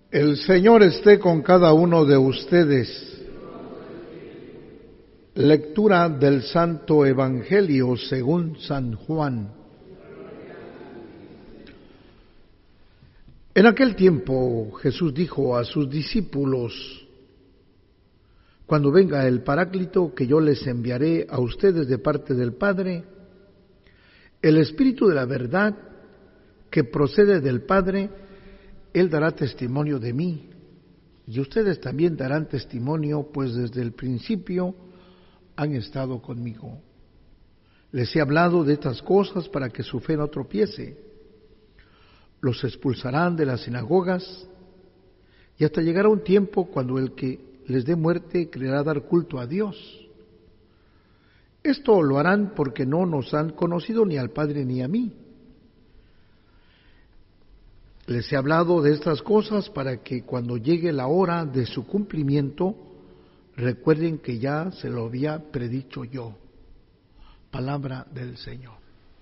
El Señor esté con cada uno de ustedes. Lectura del Santo Evangelio según San Juan. En aquel tiempo Jesús dijo a sus discípulos: cuando venga el Paráclito que yo les enviaré a ustedes de parte del Padre, el Espíritu de la verdad que procede del Padre, Él dará testimonio de mí, y ustedes también darán testimonio, pues desde el principio han estado conmigo. Les he hablado de estas cosas para que su fe no tropiece. Los expulsarán de las sinagogas, y hasta llegará un tiempo cuando el que les dé muerte creerá dar culto a Dios. Esto lo harán porque no nos han conocido ni al Padre ni a mí. Les he hablado de estas cosas para que cuando llegue la hora de su cumplimiento, recuerden que ya se lo había predicho yo. Palabra del Señor.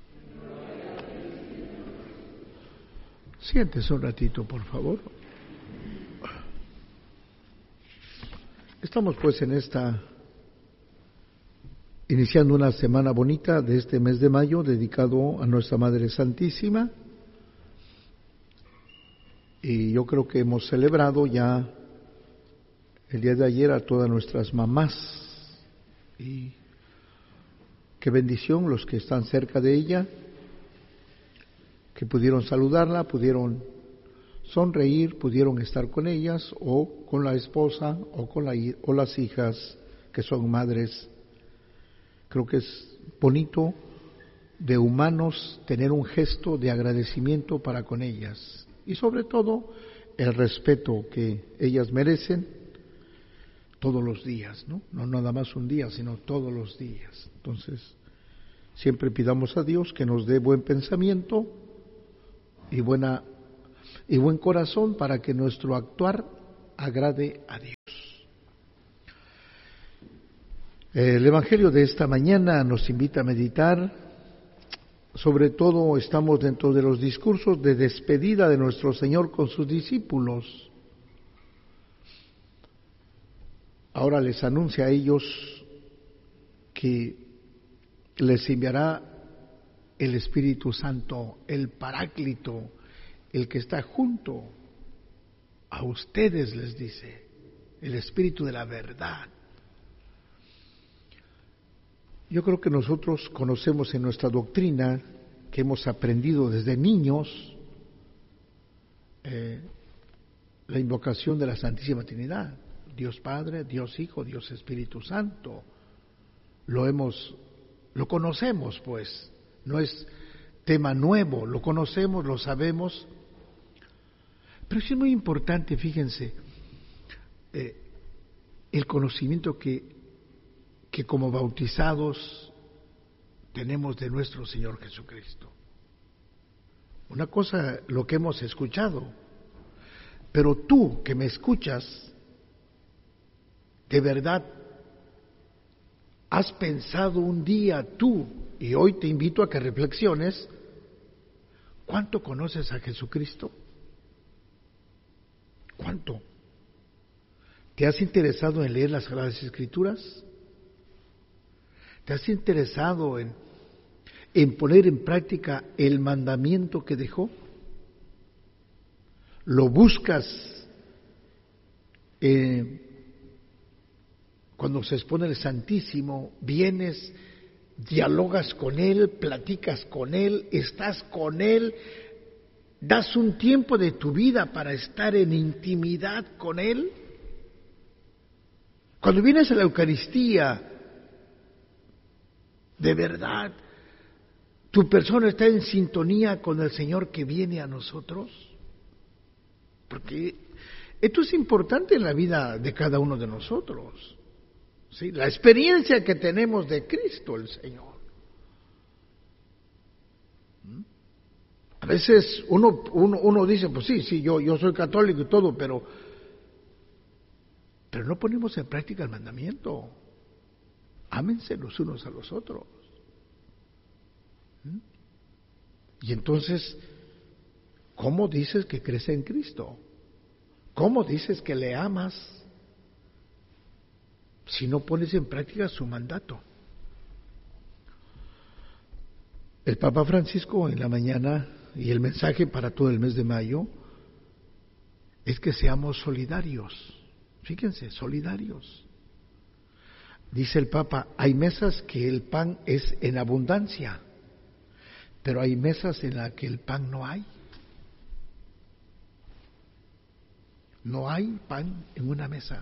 Siéntese un ratito, por favor. Estamos pues iniciando una semana bonita de este mes de mayo, dedicado a Nuestra Madre Santísima. Y yo creo que hemos celebrado ya el día de ayer a todas nuestras mamás. Y qué bendición los que están cerca de ella, que pudieron saludarla, pudieron sonreír, pudieron estar con ellas, o con la esposa, o las hijas que son madres. Creo que es bonito de humanos tener un gesto de agradecimiento para con ellas. Y sobre todo, el respeto que ellas merecen todos los días, ¿no? No nada más un día, sino todos los días. Entonces, siempre pidamos a Dios que nos dé buen pensamiento y buen corazón para que nuestro actuar agrade a Dios. El Evangelio de esta mañana nos invita a meditar. Sobre todo estamos dentro de los discursos de despedida de nuestro Señor con sus discípulos. Ahora les anuncia a ellos que les enviará el Espíritu Santo, el Paráclito, el que está junto a ustedes, les dice, el Espíritu de la verdad. Yo creo que nosotros conocemos en nuestra doctrina, que hemos aprendido desde niños, la invocación de la Santísima Trinidad, Dios Padre, Dios Hijo, Dios Espíritu Santo. Lo conocemos, pues, no es tema nuevo, lo conocemos, lo sabemos, pero sí es muy importante, fíjense, el conocimiento que como bautizados tenemos de nuestro Señor Jesucristo. Una cosa lo que hemos escuchado, pero tú que me escuchas, de verdad, has pensado un día tú, y hoy te invito a que reflexiones, ¿cuánto conoces a Jesucristo? ¿Cuánto? ¿Te has interesado en leer las Sagradas Escrituras? ¿Te has interesado en poner en práctica el mandamiento que dejó? ¿Lo buscas cuando se expone el Santísimo? ¿Vienes, dialogas con Él, platicas con Él, estás con Él, das un tiempo de tu vida para estar en intimidad con Él? Cuando vienes a la Eucaristía, de verdad, ¿tu persona está en sintonía con el Señor que viene a nosotros? Porque esto es importante en la vida de cada uno de nosotros, ¿sí? La experiencia que tenemos de Cristo el Señor. A veces uno dice, pues sí, yo soy católico y todo, pero no ponemos en práctica el mandamiento. Ámense los unos a los otros. Y entonces, ¿cómo dices que crees en Cristo? ¿Cómo dices que le amas si no pones en práctica su mandato? El Papa Francisco en la mañana, y el mensaje para todo el mes de mayo, es que seamos solidarios. Fíjense, solidarios. Dice el Papa, hay mesas que el pan es en abundancia, pero hay mesas en las que el pan no hay. No hay pan en una mesa.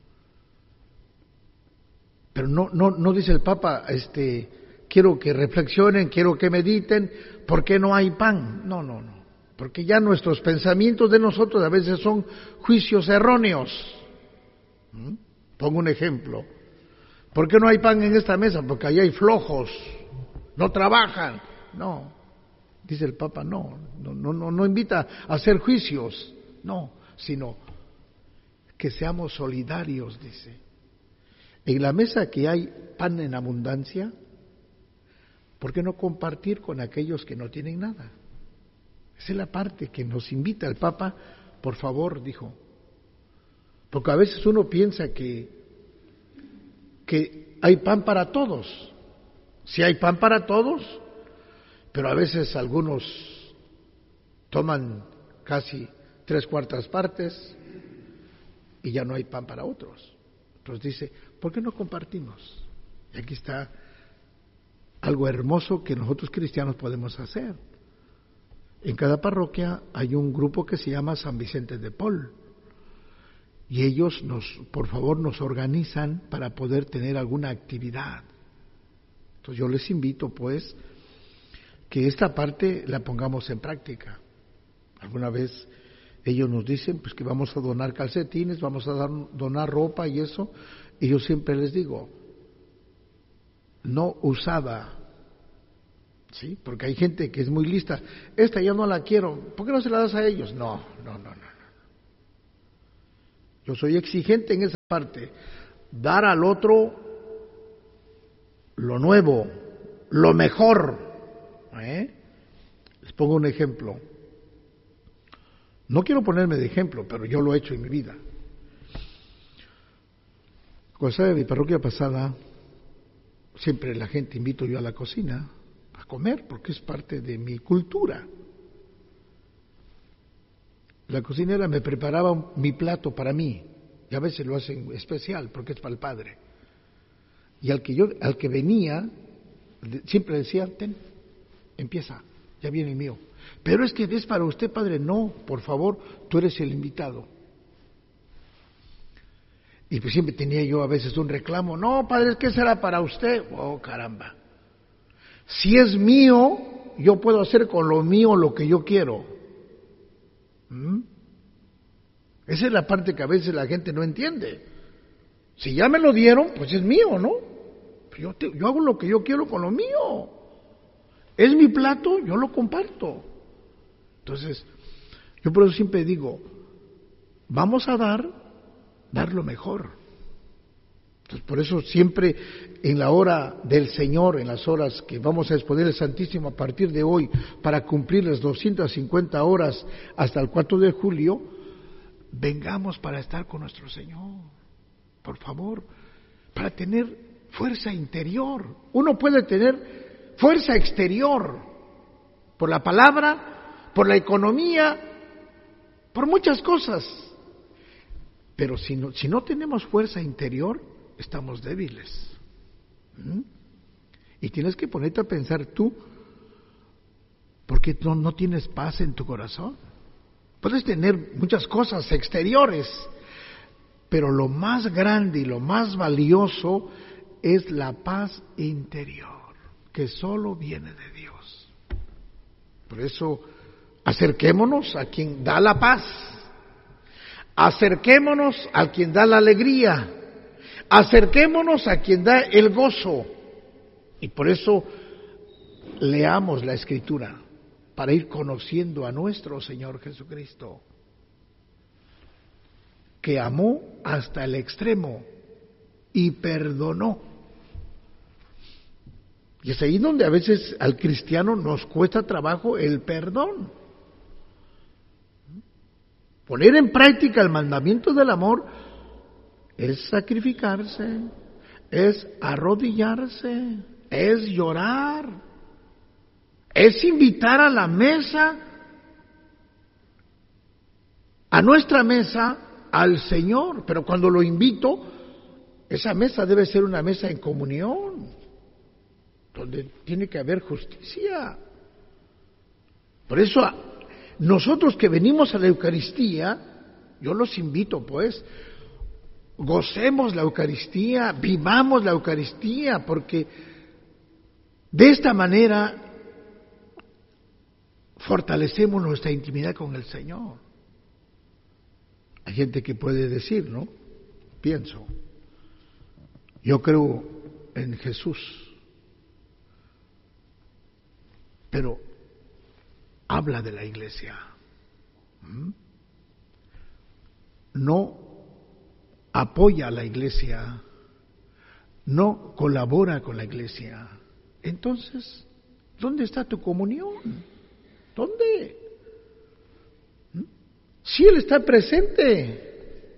Pero no dice el Papa, quiero que reflexionen, quiero que mediten, ¿por qué no hay pan? No. Porque ya nuestros pensamientos de nosotros a veces son juicios erróneos. Pongo un ejemplo. ¿Por qué no hay pan en esta mesa? Porque allá hay flojos, no trabajan. No, dice el Papa, no invita a hacer juicios, no, sino que seamos solidarios, dice. En la mesa que hay pan en abundancia, ¿por qué no compartir con aquellos que no tienen nada? Esa es la parte que nos invita el Papa, por favor, dijo. Porque a veces uno piensa que hay pan para todos. Sí hay pan para todos, pero a veces algunos toman casi 3/4 partes y ya no hay pan para otros. Entonces dice, ¿por qué no compartimos? Y aquí está algo hermoso que nosotros cristianos podemos hacer. En cada parroquia hay un grupo que se llama San Vicente de Paul, y ellos por favor nos organizan para poder tener alguna actividad. Entonces yo les invito pues que esta parte la pongamos en práctica. Alguna vez ellos nos dicen pues que vamos a donar calcetines, vamos a donar ropa y eso, y yo siempre les digo, no usada, ¿sí? Porque hay gente que es muy lista, esta ya no la quiero, ¿por qué no se la das a ellos? No. Yo soy exigente en esa parte, dar al otro lo nuevo, lo mejor. Les pongo un ejemplo. No quiero ponerme de ejemplo, pero yo lo he hecho en mi vida. Cuando estaba en mi parroquia pasada, siempre la gente invito yo a la cocina a comer, porque es parte de mi cultura. La cocinera me preparaba mi plato para mí, y a veces lo hacen especial, porque es para el padre. Y al que venía, siempre decía, ten, empieza, ya viene el mío. Pero es que es para usted, padre. No, por favor, tú eres el invitado. Y pues siempre tenía yo a veces un reclamo, no, padre, es que será para usted. Oh, caramba. Si es mío, yo puedo hacer con lo mío lo que yo quiero. Esa es la parte que a veces la gente no entiende. Si ya me lo dieron, pues es mío, ¿no? Yo hago lo que yo quiero con lo mío. Es mi plato, yo lo comparto. Entonces, yo por eso siempre digo, vamos a dar lo mejor. Entonces, por eso siempre en la hora del Señor, en las horas que vamos a exponer el Santísimo a partir de hoy, para cumplir las 250 horas hasta el 4 de julio, vengamos para estar con nuestro Señor, por favor, para tener fuerza interior. Uno puede tener fuerza exterior por la palabra, por la economía, por muchas cosas, pero si no tenemos fuerza interior, estamos débiles. Y tienes que ponerte a pensar tú, porque no tienes paz en tu corazón. Puedes tener muchas cosas exteriores, pero lo más grande y lo más valioso es la paz interior, que solo viene de Dios. Por eso, acerquémonos a quien da la paz, acerquémonos a quien da la alegría, acerquémonos a quien da el gozo. Y por eso leamos la Escritura, para ir conociendo a nuestro Señor Jesucristo, que amó hasta el extremo y perdonó. Y es ahí donde a veces al cristiano nos cuesta trabajo el perdón. Poner en práctica el mandamiento del amor es sacrificarse, es arrodillarse, es llorar, es invitar a la mesa, a nuestra mesa, al Señor. Pero cuando lo invito, esa mesa debe ser una mesa en comunión, donde tiene que haber justicia. Por eso, nosotros que venimos a la Eucaristía, yo los invito pues, gocemos la Eucaristía, vivamos la Eucaristía, porque de esta manera fortalecemos nuestra intimidad con el Señor. Hay gente que puede decir, ¿no? Pienso, yo creo en Jesús, pero habla de la iglesia, no apoya a la iglesia, no colabora con la iglesia. Entonces, ¿dónde está tu comunión? ¿Dónde? Si Él está presente.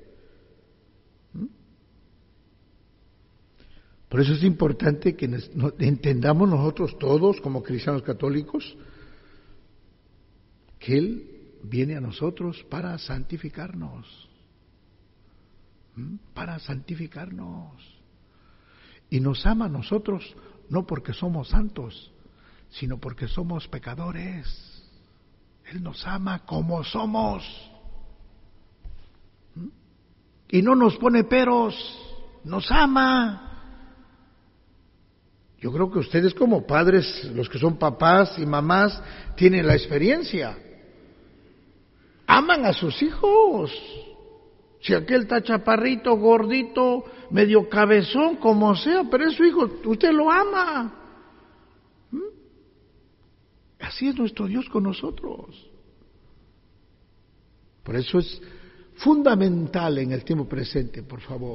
Por eso es importante que entendamos nosotros todos como cristianos católicos que Él viene a nosotros para santificarnos. Para santificarnos. Y nos ama a nosotros no porque somos santos, sino porque somos pecadores. Él nos ama como somos. Y no nos pone peros, nos ama. Yo creo que ustedes como padres, los que son papás y mamás, tienen la experiencia. Aman a sus hijos. Si aquel está chaparrito, gordito, medio cabezón, como sea, pero es su hijo, usted lo ama. Así es nuestro Dios con nosotros. Por eso es fundamental en el tiempo presente, por favor,